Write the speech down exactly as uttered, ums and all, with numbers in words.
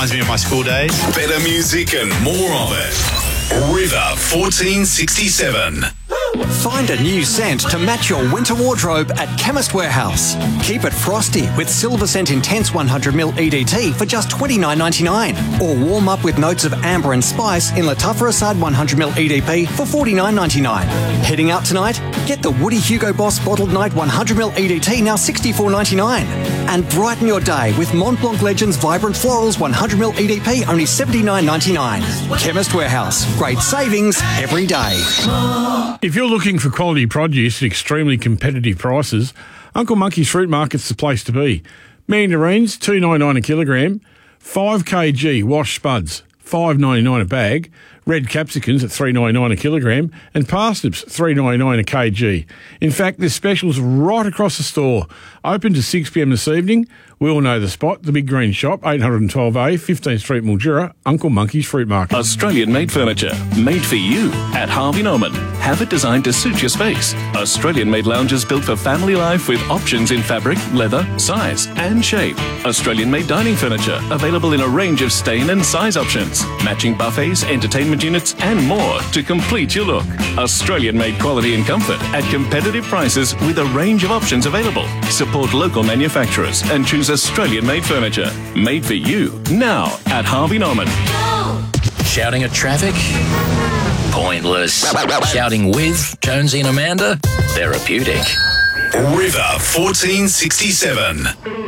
reminds me of my school days. Better music and more of it. River fourteen sixty-seven. Find a new scent to match your winter wardrobe at Chemist Warehouse. Keep it frosty with Silver Scent Intense one hundred milliliter E D T for just twenty-nine ninety-nine. Or warm up with notes of amber and spice in Lattafa Assad one hundred milliliter E D P for forty-nine ninety-nine. Heading out tonight? Get the Woody Hugo Boss Bottled Night one hundred milliliter E D T now sixty-four ninety-nine. And brighten your day with Mont Blanc Legends Vibrant Florals one hundred milliliter E D P only seventy-nine ninety-nine. Chemist Warehouse. Great savings every day. If you're looking for quality produce at extremely competitive prices, Uncle Monkey's Fruit Market's the place to be. Mandarins, two dollars ninety-nine a kilogram. five kilogram washed spuds, five dollars ninety-nine a bag. Red capsicums at three dollars ninety-nine a kilogram. And parsnips, three dollars ninety-nine a kilogram. In fact, there's specials right across the store. Open to six p m this evening. We all know the spot, the Big Green Shop, eight twelve A, fifteenth Street, Mildura, Uncle Monkey's Fruit Market. Australian-made furniture, made for you at Harvey Norman. Have it designed to suit your space. Australian-made lounges built for family life with options in fabric, leather, size and shape. Australian-made dining furniture, available in a range of stain and size options. Matching buffets, entertainment units and more to complete your look. Australian-made quality and comfort at competitive prices with a range of options available. Support local manufacturers and choose Australian-made furniture. Made for you now at Harvey Norman. Shouting at traffic? Pointless. Shouting with Jonesy and Amanda? Therapeutic. River fourteen sixty-seven.